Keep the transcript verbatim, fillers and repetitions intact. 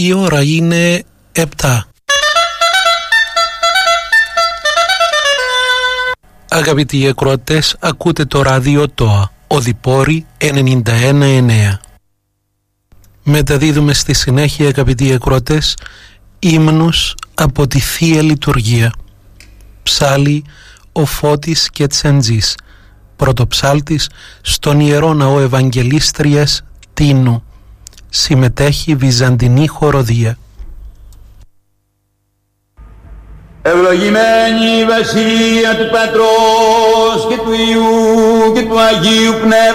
Η ώρα είναι επτά. Αγαπητοί ακροατές, ακούτε το ράδιο ΤΟΑ, Οδυπόρη ενενήντα ένα εννέα. Μεταδίδουμε στη συνέχεια, αγαπητοί ακροατές, ύμνους από τη Θεία Λειτουργία. Ψάλλει ο Φώτης Κετσεντζής, πρωτοψάλτης στον Ιερό Ναό Ευαγγελίστριας Τίνου. Συμμετέχει Βυζαντινή Χοροδία. Ευλογημένη η βασιλεία του Πατρός και του Υιού και του Αγίου Πνεύματος.